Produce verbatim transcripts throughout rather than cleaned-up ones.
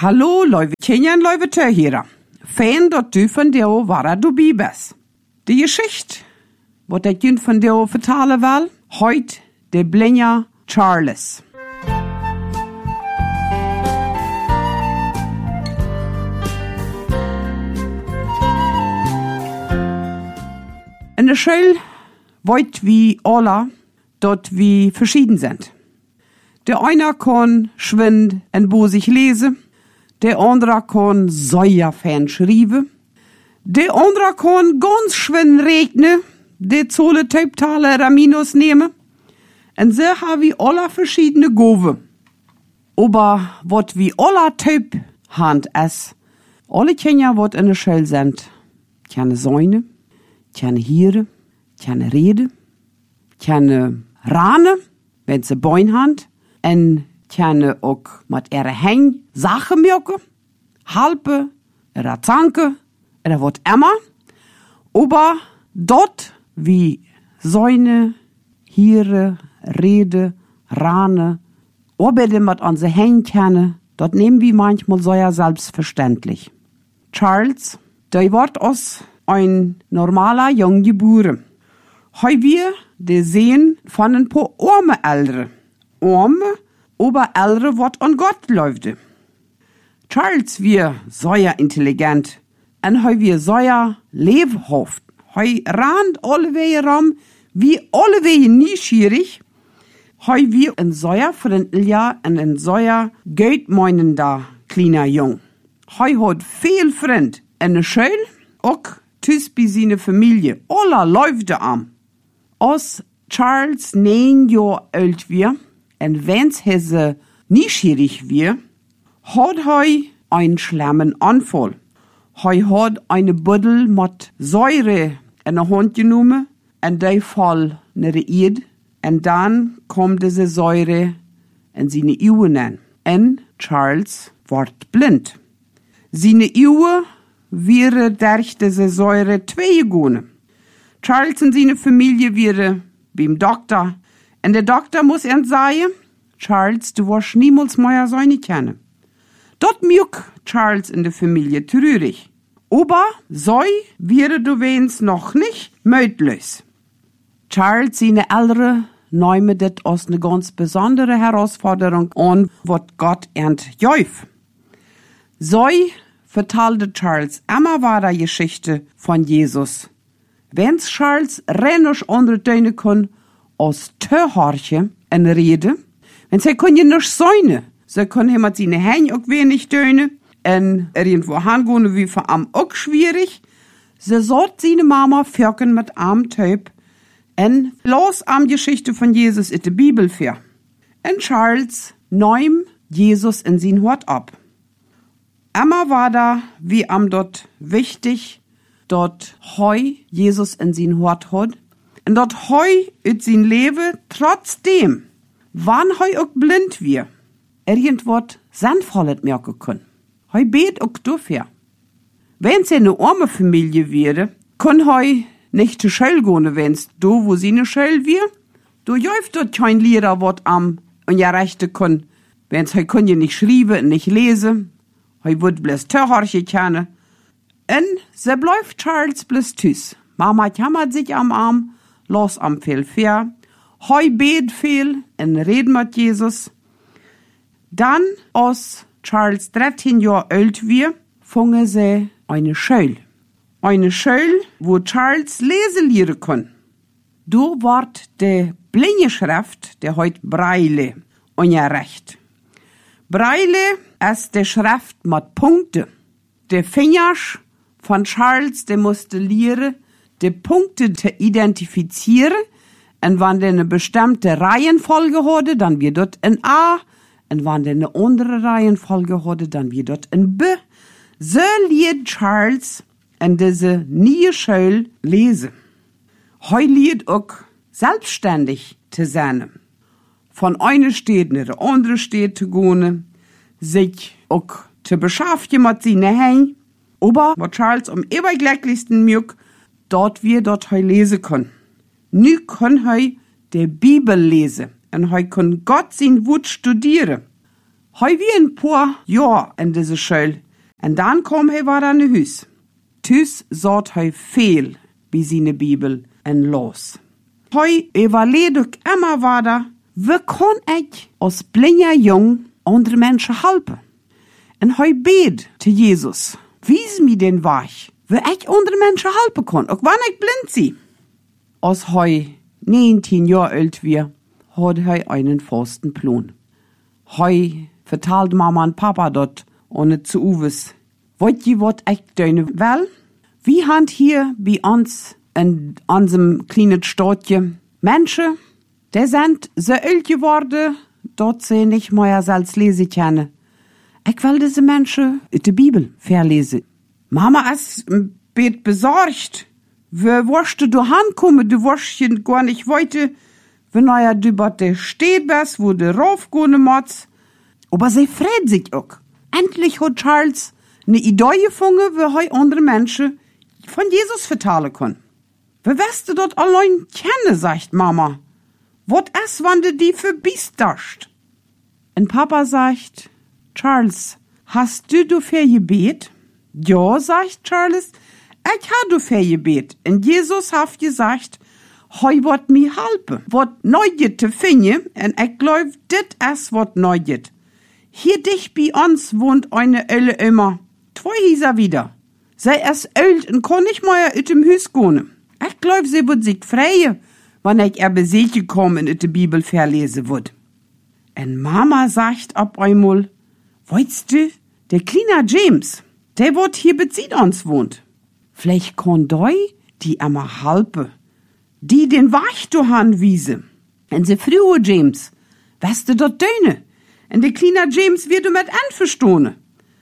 Hallo, Leuwe Kenyan, Leuwe Törhera. Fijn dat du van deel waar du bibes. De geschichte, wat ik je van deel vertalen wil, heut de Blinja Charles. In der Schule weet wie alle, dat wie verschieden sind. Der einer kann schwind en bosig lesen, der andere kann sehr fein schreiben, der andere kann ganz schwind regnen, der zolle Typtale Raminus nehmen. Und so haben wir alle verschiedene Gove. Aber wat wie alle Typ hand es, alle Kinder, wat in der Schule sind, keine Säune, keine Hiere, keine Rede, keine Rane, wenn sie Bein hand, en keine ook mit ihre Hänge Sachen mirke, halpe, oder zanke, oder wat immer. Aber dort wie Säune, Hiere, Rede, Rane, Arbeite mit unsere Hänge kennen, dort nehmen wir manchmal so ja selbstverständlich. Charles, der wird aus ein normaler Jung geboren. Heu wir de sehen von ein paar arme Ältere. Arme, aber Ältere, wat an Gott läufte. Charles wir sehr intelligent und heu wir sehr lebhaft. Heu rannt alle Wege rum, wie alle Wege neugierig. Heu wir ein sehr freundlicher und ein sehr geldmeinender kleiner Jung. Heu hat viel Freund in der Schule, auch tüs bei seiner Familie. Alle läuft am. Als Charles neun Jahre alt wir, und wenn's hese neugierig wir, hat heu einen schlimmen Anfall. Heu hat eine Buddel mit Säure in der Hand genommen, und der fall in die Erde, und dann kommt diese Säure in seine Augen an. Und Charles wird blind. Seine Augen wäre durch diese Säure zwei gegangen. Charles und seine Familie wäre beim Doktor. Und der Doktor muss ihm sagen, Charles, du wirst niemals mehr Säune kennen. Dort mög Charles in der Familie traurig. Aber so wäre du wens noch nicht möglich. Charles, seine Eltern, nehmen das als eine ganz besondere Herausforderung an, was Gott entjäuf. So vertalte Charles immer weiter Geschichte von Jesus. Wenn's Charles rennisch untertönen kann, aus Törhorche en Rede, wenn sie kann ja nicht säune, sie kann hier mit seine Hände auch wenig tönen, en irgendwo hingehen wie für am auch schwierig, sie sollt seine Mama firken mit am Typ, en los am Geschichte von Jesus in der Bibel für. En Charles nahm Jesus in sein Hort ab. Immer war da, wie am dort wichtig, dort heu Jesus in sein Hort hat, und dort heu ut sein Leben trotzdem, wann heu auch blind wir, irgendwort sinnvolles merken können. Heu bet auch dafür. Wenn's eine arme Familie wäre, kann heu nicht zur Schule gehen, wenn's do, wo sie ne Schule wir, do jäuft dort kein Lehrer, wat am und ja rechte kann. Wenn's heu kann ja nicht schreiben und nicht lesen, heu wird bloß Törhorche kennen. En se bleibt Charles bloß tüs. Mama jammert sich am Arm, los am viel fair. Heu bet viel en red mit Jesus. Dann, als Charles dreizehn Jahre alt wir, fangen sie eine Schule. Eine Schule, wo Charles lesen lernen kann. Du ward de blinde Schrift, der heut Braille, ungerecht. Braille ist de Schrift mit Punkte. De Fingers von Charles, der musste lernen, die Punkte zu identifizieren. Und wenn der eine bestimmte Reihenfolge hatte, dann wird dort ein A. Und wenn der eine andere Reihenfolge hatte, dann wird dort ein B. So lernt Charles in diese neue Schule lesen. Heu lernt auch selbstständig zu sein. Von einer Stadt in die andere Stadt zu gehen, sich auch zu beschäftigen mit seinen Händen. Aber was Charles am überglücklichsten mögt, dort wir dort heu lesen können. Nu kann heu die Bibel lesen und heu kann Gott sein Wort studieren. Hei wie ein paar Jahr in diese Schule. Und dann kom he war an Hus. Tüs sagt hei viel wie seine Bibel en los. Hei evalueert immer weiter, wie kann ich als blinder Jung andere Menschen helfen? Und hei bet zu Jesus, wies mir den Weg, wie ich andere Menschen helfen kann, auch wenn ich blind sie. Als hei neunzehn Jahre alt war, hat hei einen festen Plan. Hei vertalt Mama und Papa dort, ohne zu uwes. Wollt ihr wat ich deine will? Wir haben hier bei uns in unserem kleinen Städtchen Menschen, die sind so alt geworden, dort sie nicht mehr selbst lesen können. Ich will diese Menschen in der Bibel verlesen. Mama ist ein bisschen besorgt. Wie wirst du da hinkommen? Du wirst gar nicht weiter, wenn ja du bei der steht bist, wo du raufgehen musst. Aber sie freut sich auch. Endlich hat Charles eine Idee gefunden, wie er andere Menschen von Jesus vertellen kann. Wie wirst du dort allein kennen, sagt Mama. Was ist, wenn du die verbiesterst? Und Papa sagt, Charles, hast du dafür gebet? Ja, sagt Charles, ich habe dafür gebet. Und Jesus hat gesagt, hei wird mir helfen, wat neuet zu finden, und ich glaub, dit ist wat neuet. Hier dicht bei uns wohnt eine Ölle immer. Zwei Häuser wieder. Sie ist alt und kann nicht mehr in dem Haus gehen. Ich glaub, sie wird sich freuen, wenn ich ihr Besuche komme und in der Bibel verlesen wird. Und Mama sagt ab einmal, weißt du, der kleine James, der wird hier bei uns wohnt. Vielleicht kann doi die immer helfen, die den Weg du anwiesen. Und sie frühe James, weißt du dort döne? Und der kleine James wird du mit anverstehen.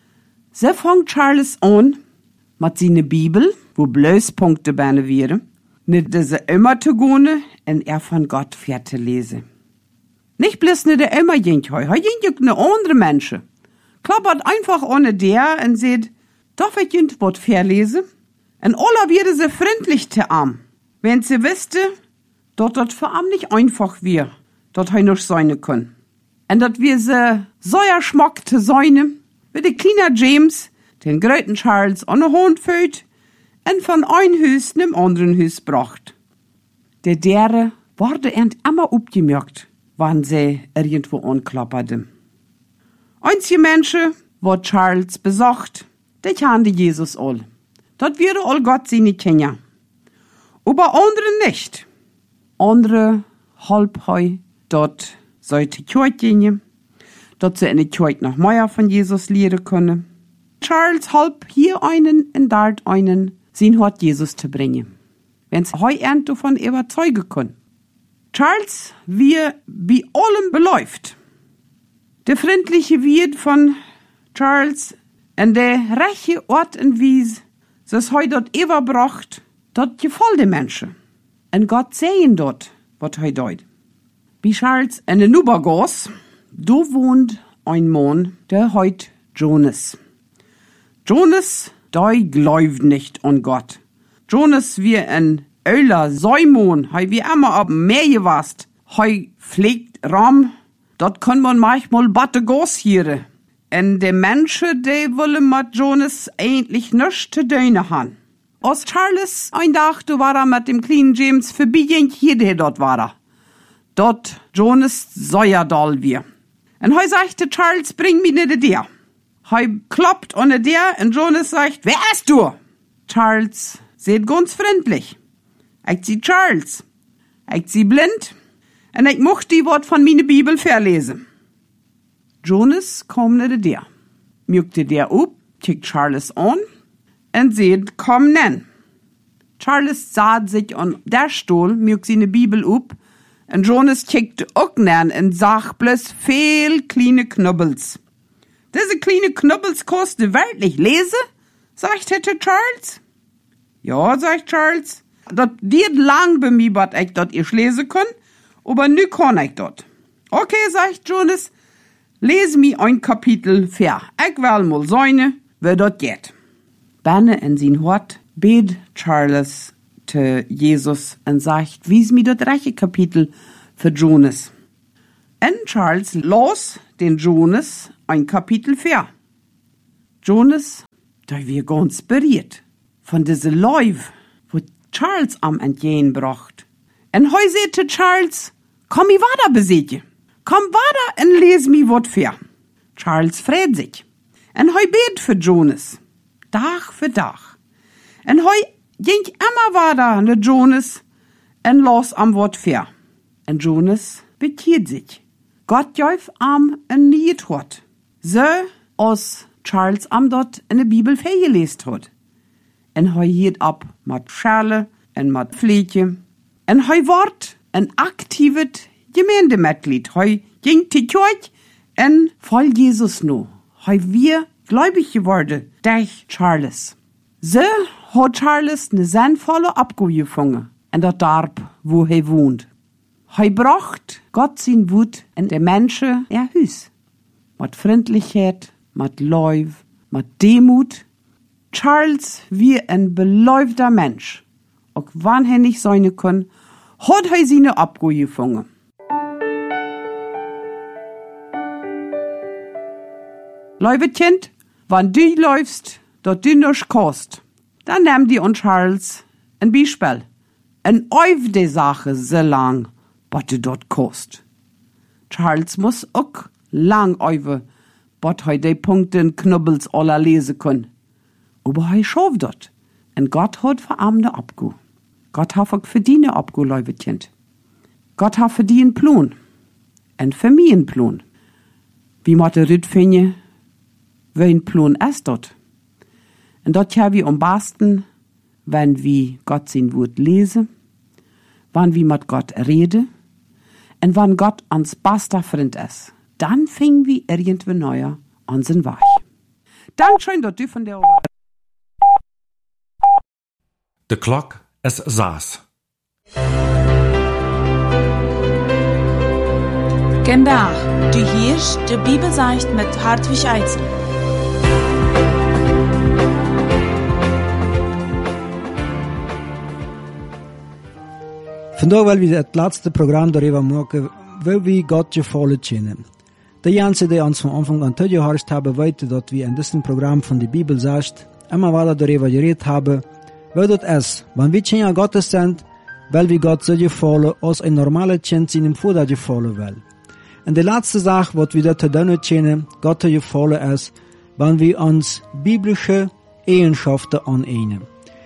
So fängt Charles an, mit seiner Bibel, wo bloß Punkte berne wären, nicht diese immer zu gehen und er von Gott fährt zu lesen. Nicht bloß nicht der immer jent heu, heu jent ne andere Menschen. Klappert einfach ohne der und seht, darf ich jent wat verlesen? Und alle werden sie freundlich zu am. Wenn sie wüsste, dort dort für am nicht einfach wir, dort heu noch sein können. Und dort wir sie so Schmack zu sein, wie der kleine James, den gröten Charles an der Hand führt und von ein Hüs nem anderen Hüs bracht. Der dere wurde end immer abgemerkt, wann sie irgendwo anklapperten. Einzige Menschen, wo Charles besucht, die kannte Jesus all. Dort würde all Gott seine Kinder. Aber andere nicht. Andere halb heu dort sollte Kirche gehen, dort sie in der Kirche noch mehr von Jesus lehren können. Charles halb hier einen und dort einen, sein Hort Jesus zu bringen. Wenn's heu ernt davon überzeugen können. Charles, wie bei allem beläuft. Der freundliche Wirt von Charles und der reiche Ort und Wies, das heu dort überbracht, dort gefällt den Menschen. Und Gott sehen dort, was heu deut. Bei Charles in den Nubergos, do wohnt ein Mann, der heut Jonas. Jonas, der glaubt nicht an Gott. Jonas wie ein Öler Säumon, hei wie immer ab Meer gewast, hei pflegt Ram, dort kann man manchmal batte Gos hier. Und die Menschen, die wollen mit Jonas eigentlich nichts zu tun haben. Als Charles ein Tag, du war er mit dem kleinen James vorbeigegangen, hier der dort war er. Dort Jonas Säuerdal wir. Und hei sagte Charles, bring mich nicht dir. Hei kloppt ohne der und Jonas sagt, wer ist du? Charles seht ganz freundlich. Ich sie Charles. Ich sie blind. Und ich mocht die Wort von meine Bibel verlesen. Jonas kom nicht der. Mückte der up, kickt Charles an und seht, komm nen. Charles saht sich an der Stuhl, mückt seine Bibel up und Jonas kickte auch nen und sag bloß viel kleine Knubbels. Diese kleine Knubbels koste wirklich lese? Sagt hätte Charles. Ja, sagt Charles. Dat wird lang bei mir, bat ich dort ich lesen kann, aber nu kann ich dort. Okay, sagt Jonas, lese mi ein Kapitel ver. Ich will mal seine, wie dort geht. Benne in sein Hort bet Charles zu Jesus und sagt, wies mi dort reiche Kapitel für Jonas. Und Charles los den Jonas ein Kapitel vier. Jonas, da wir ganz berührt von diese Läuf, wo Charles am entgehen bracht. En heu sehte Charles, komm i wader besietje. Komm wader en les mi wat für. Charles freut sich. En heu bet für Jonas. Tag für Tag. En heu ging immer wader ne Jonas en los am wat für. En Jonas bekiert sich. Gott jäuf am en niet hat. So als Charles am dort in der Bibel vergelest hat. En heu hielt ab mat Schale en mat Pflege. En heu ward ein aktives Gemeindemitglied. Heu ging die Kirche en voll Jesus no. Heu wir gläubig geworden durch Charles. So hat Charles ne sinnvolle Abgabe gefangen in der Dorf, wo er wohnt. Heu bracht Gott sein Wut in der Menschen ihr Hüs. Mit Freundlichkeit, mit Läuf, mit Demut. Charles wie ein beläufter Mensch. Auch wann er nicht sein kann, hat er seine Abgabe gefangen. Liebe Kind, wenn du läufst, dort du nicht kannst, dann nimm die und Charles ein Beispiel. En auf die Sache so lang, was du dort kannst. Charles muss auch lang öve, was er die Punkte Knubbels aller lesen kann. Aber er schafft dort. Und Gott hat für ihn eine Abgabe. Gott hat auch für die eine Abgabe, liebe Kind. Gott hat für die einen Plan. Und für mich einen Plan. Wie muss er das finden, welchen Plan ist dort? Und dort haben wir am besten, wenn wir Gott sein Wort lesen, wenn wir mit Gott reden, und wenn Gott uns bester Freund ist, dann fingen wir irgendwo neuer an den Weg. Dankeschön, dass du von der De klok is zes. Vandaag, du hierst de Bibelzeicht mit Hartwig Eitzel. Vandaag wil we het laatste programma darüber maken, wie we Gott gefallen kennen. De Jansen, die ons van Anfang an toegehorcht hebben, weten dat we in diesem Programm von der Bibel sagt, immer weiter darüber geredet haben, wie das ist, wenn wir Kinder Gottes sind, weil wir Gott so gefallen, als ein normaler Kind seinem Vater gefallen will. Und die letzte Sache, was wir dort tun kennen, Gott gefallen ist, wenn wir uns biblische Eigenschaften aneignen.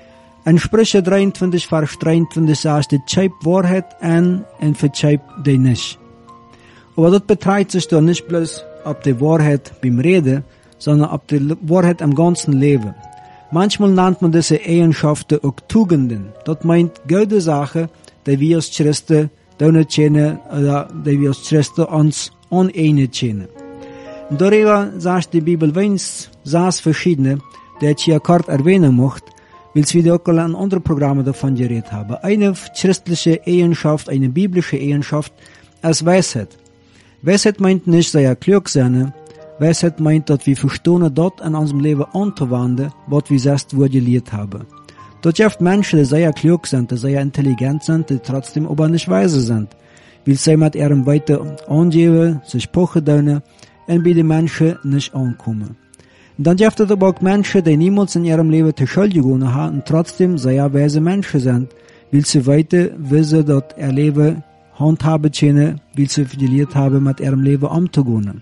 In Sprüche dreiundzwanzig, Vers dreiundzwanzig sagt, die scheip Wahrheit an und verscheip die nicht. Aber das betreibt sich doch nicht bloß auf die Wahrheit beim Reden, sondern auf die Wahrheit im ganzen Leben. Manchmal nennt man diese Eigenschaften auch Tugenden. Das meint gute Sachen, die wir als Christen nicht kennen, oder die wir als Christen uns aneignen kennen. Und darüber sagt die Bibel wenigstens sechs verschiedene, die ich hier kurz erwähnen möchte, weil wir auch in anderen Programmen davon geredet haben. Eine christliche Eigenschaft, eine biblische Eigenschaft ist Weisheit. Weisheit meint nicht, dass wir klug sind. Weisheit meint, dass wir verstehen, dort in unserem Leben anzuwenden, was wir selbst gelehrt haben. Dort gibt Menschen, die sehr klug sind, die sehr intelligent sind, die trotzdem aber nicht weise sind. Weil sie mit ihrem Weiter angeben, sich pochen tun, und bei den Menschen nicht ankommen. Und dann gibt es aber auch Menschen, die niemals in ihrem Leben zur Schule gegangen haben und trotzdem sehr weise Menschen sind, weil sie weiter wissen, dass ihr Leben handhaben können, weil sie gelehrt haben, mit ihrem Leben umzugehen.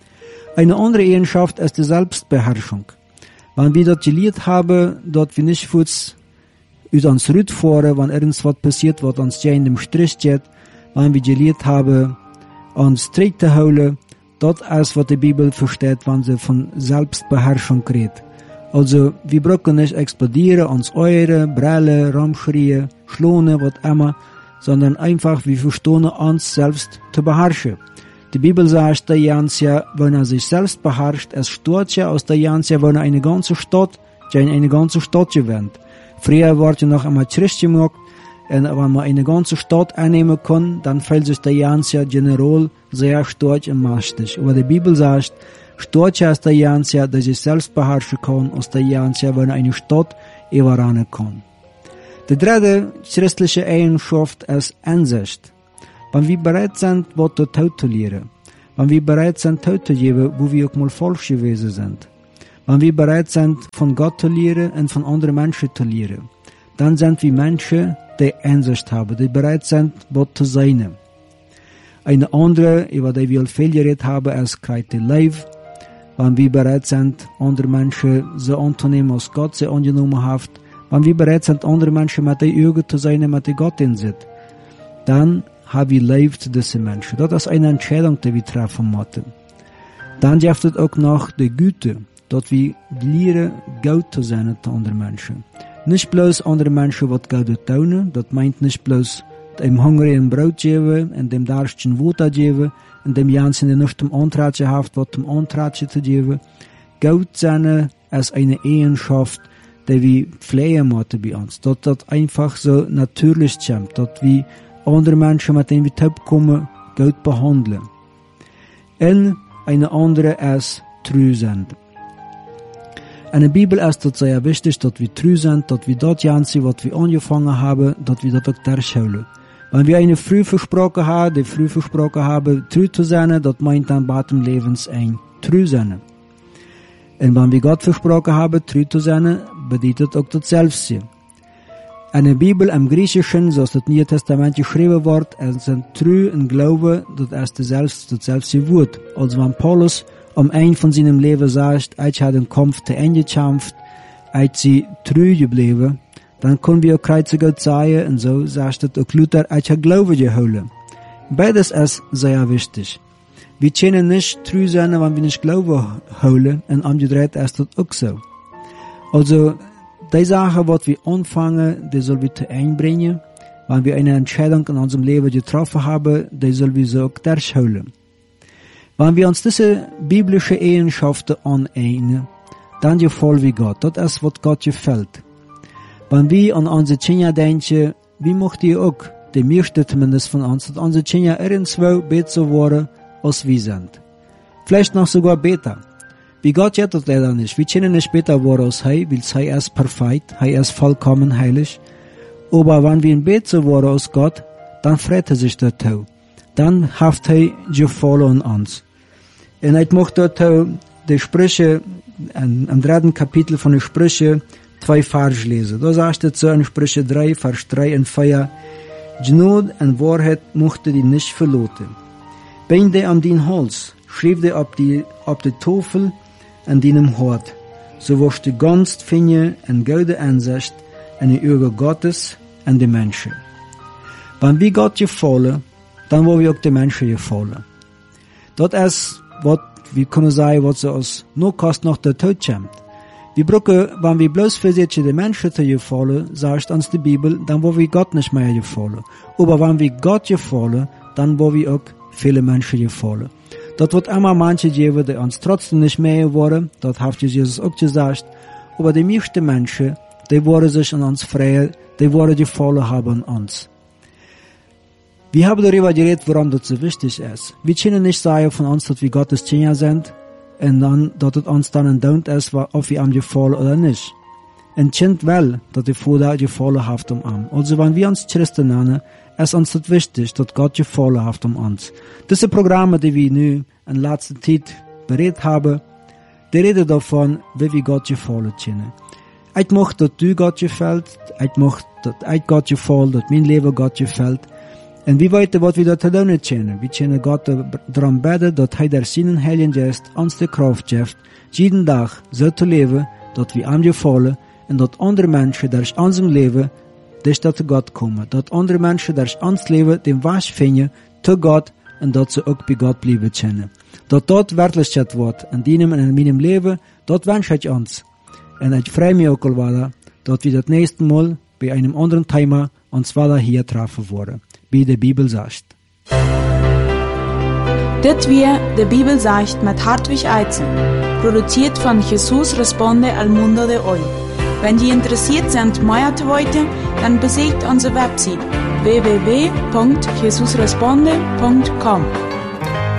Eine andere Eigenschaft ist die Selbstbeherrschung. Wenn wir das gelehrt haben, dass wir nicht kurz über uns Rüt fahren, wenn irgendwas passiert, was uns ja in dem Strich geht, wenn wir gelehrt haben, uns strikt zu halten, das ist, was die Bibel versteht, wenn sie von Selbstbeherrschung redet. Also, wir brauchen nicht explodieren, uns euren, brüllen, rumschreien, schlonen, was immer, sondern einfach, wir verstehen uns selbst zu beherrschen. Die Bibel sagt, der Jansja, wenn er sich selbst beherrscht, es steht ja aus der Jansja, wenn er eine ganze Stadt, ja in eine ganze Stadt gewinnt. Früher wurde noch einmal Christ gemacht, und wenn man eine ganze Stadt einnehmen kann, dann fällt sich der Jansja generell sehr stark und mächtig. Aber die Bibel sagt, stärker ist der Jansja, der sich selbst beherrschen kann, als der Jansja, wenn er eine Stadt überrennen kann. Die dritte christliche Eigenschaft ist Einsicht. Wenn wir bereit sind, was zu tolerieren, Wenn wir bereit sind, Tod zu geben, wo wir auch mal falsch gewesen sind. Wenn wir bereit sind, von Gott zu lernen und von anderen Menschen zu lernen. Dann sind wir Menschen, die Einsicht haben, die bereit sind, Gott zu sein. Eine andere, über die wir viel geredet haben, ist Kreite Life. Wenn wir bereit sind, andere Menschen so anzunehmen, als Gott sie angenommen hat, wenn wir bereit sind, andere Menschen mit den Augen zu sein, mit den Gott in sich, dann haben wir Life zu diesen Menschen. Das ist eine Entscheidung, die wir treffen müssen. Dann gibt es auch noch die Güte, dass wir lernen, gut zu sein zu anderen Menschen. Nicht bloß andere Menschen, die Geld tun, das meint nicht bloß dem hungrigen Brot geben, und dem Darsten Wasser geben, und dem Jansen, der nicht zum Antratschen hat, was zum Antratschen zu geben. Geld sein ist eine Eigenschaft, die wir pflegen müssen bei uns. Dass das einfach so natürlich kommt, dass wir andere Menschen, mit denen wir zusammenkommen, gut behandeln. Und eine andere ist treu sein. In der Bibel ist es sehr wichtig, dass wir treu sind, dass wir das Ganze, was wir angefangen haben, dass wir das auch durchhalten. Wenn wir eine früh versprochen haben, die früh versprochen haben, treu zu sein, das meint dann bei dem Lebensende treu sein. Und wenn wir Gott versprochen haben, treu zu sein, bedeutet auch das Selbst. In der Bibel, im Griechischen, so ist das Neue Testament geschrieben wird, es sind treu und Glaube, das ist das Selbst, das selbste Wort. Also wenn Paulus um ein von seinem Leben sagt, ich habe den Kampf zu Ende gekämpft, ich sie treu geblieben, dann können wir auch Kreuz Gott sagen, und so sagt es auch Luther, ich habe Glaube geholt. Beides ist sehr wichtig. Wir können nicht treu sein, wenn wir nicht Glaube holen, und umgedreht ist das auch so. Also, die Sache, was wir anfangen, die sollen wir einbringen. Wenn wir eine Entscheidung in unserem Leben getroffen haben, die sollen wir so auch durchholen. Wenn wir uns diese biblischen Eigenschaften aneignen, dann gefällt wir Gott. Das ist, was Gott gefällt. Wenn wir an unsere Kinder denken, wie möchten wir auch, die meisten zumindest von uns, dass unsere Kinder irgendwo besser werden, als wir sind. Vielleicht noch sogar besser. Wie Gott geht das leider nicht. Wir können nicht besser werden als er, weil er ist perfekt, er ist vollkommen heilig. Aber wenn wir besser werden als Gott, dann freut er sich dort auch. Dann hat er gefallen an uns. Und ich möchte dort die Sprüche, im dritten Kapitel von den Sprüchen, zwei Vers lesen. Da sagt es so in Sprüche drei, Vers drei und vier, Gnade und Wahrheit mochte die nicht verloten. Binde an den Hals, schrieb die auf die, auf die Tafel an deinem Hort, so wirst du ganz finden und gute Ansicht in die Augen Gottes und die Menschen. Wenn wir Gott gefallen, dann wollen wir auch die Menschen gefallen. Das ist, was wir können sagen, was so aus Notkost nach der Tod kommt. Wir brauchen, wenn wir bloß versuchen, die Menschen zu gefallen, sagt uns die Bibel, dann wollen wir Gott nicht mehr gefallen. Aber wenn wir Gott gefallen, dann wollen wir auch viele Menschen gefallen. Das wird immer manche geben, die uns trotzdem nicht mehr wollen, das hat Jesus auch gesagt. Aber die meisten Menschen, die wollen sich an uns freuen, die wollen gefallen haben an uns. Wir haben darüber geredet, warum das so wichtig ist. Wir können nicht sagen von uns, dass wir Gottes Kinder sind, und dann, dass es uns dann entdauert ist, ob wir ihm gefallen oder nicht. Ein Kind will, dass die Vater gefallen hat um ihm. Also wenn wir uns Christen nennen, ist uns das wichtig, dass Gott gefallen hat um uns. Diese Programme, die wir nu in letzter Zeit beredet haben, die reden davon, wie wir Gott gefallen können. Ich möchte, dass du Gott gefällt, ich möchte, dass ich Gott gefällt, dass mein Leben Gott gefällt. Und wir weten, was wir da tun können. Wir können Gott darum beten, dass er der seinen Heiligen Geist uns die Kraft gibt, jeden Tag so zu leben, dass wir ihm gefallen und dass andere Menschen durch unserem Leben durch zu Gott kommen. Dass andere Menschen durch uns Leben den Weg finden zu Gott und dass sie auch bei Gott bleiben können. Dass dort Wirklichkeit wird in deinem und in meinem Leben, dort wünsche ich uns. Und ich freue mich auch weiter, dass wir das nächste Mal bei einem anderen Thema uns weiter hier treffen wollen. Wie die Bibel sagt. Das wir die Bibel sagt mit Hartwig Eizen, produziert von Jesus Responde al Mundo de Hoy. Wenn die interessiert sind, mehr zu wissen, dann besucht unsere Website w w w punkt jesus responde punkt com.